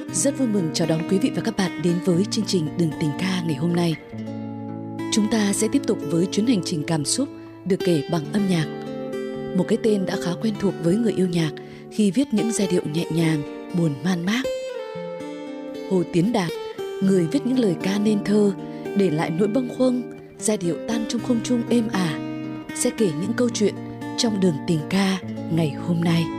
Rất vui mừng chào đón quý vị và các bạn đến với chương trình Đường Tình Ca ngày hôm nay. Chúng ta sẽ tiếp tục với chuyến hành trình cảm xúc được kể bằng âm nhạc. Một cái tên đã khá quen thuộc với người yêu nhạc khi viết những giai điệu nhẹ nhàng, buồn man mác. Hồ Tiến Đạt, người viết những lời ca nên thơ, để lại nỗi bâng khuâng, giai điệu tan trong không trung êm ả, sẽ kể những câu chuyện trong Đường Tình Ca ngày hôm nay.